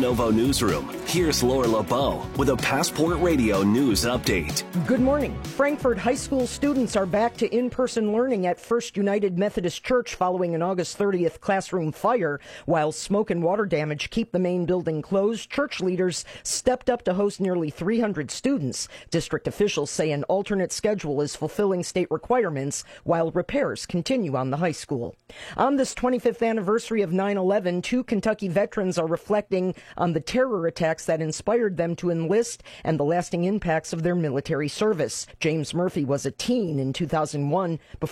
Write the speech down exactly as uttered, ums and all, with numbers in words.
Novo Newsroom, here's Laura LeBeau with a Passport Radio news update. Good morning. Frankfort High School students are back to in-person learning at First United Methodist Church following an August thirtieth classroom fire. While smoke and water damage keep the main building closed, church leaders stepped up to host nearly three hundred students. District officials say an alternate schedule is fulfilling state requirements while repairs continue on the high school. On this twenty-fifth anniversary of nine eleven, two Kentucky veterans are reflecting on the terror attacks that inspired them to enlist and the lasting impacts of their military service. James Murphy was a teen in two thousand one before